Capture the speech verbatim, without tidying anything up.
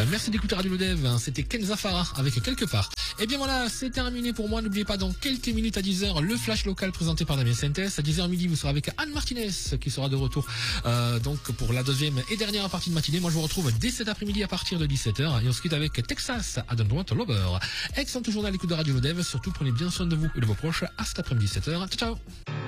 Euh, merci d'écouter Radio Lodev, hein, c'était Kenza Farah avec Quelque part. Et bien voilà, c'est terminé pour moi. N'oubliez pas, dans quelques minutes à dix heures, le flash local présenté par Damien Sentes. À dix heures midi, vous serez avec Anne Martinez qui sera de retour euh, donc pour la deuxième et dernière partie de matinée. Moi, je vous retrouve dès cet après-midi à partir de dix-sept heures. Et on se quitte avec Texas, I Don't Want a Lover. Excellent journal à l'écoute de Radio Lodev. Surtout, prenez bien soin de vous et de vos proches. À cet après-midi, dix-sept heures. Ciao, ciao.